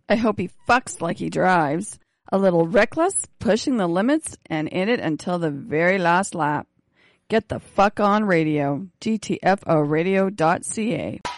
I hope he fucks like he drives. A little reckless, pushing the limits, and in it until the very last lap. Get the fuck on radio. GTFOradio.ca.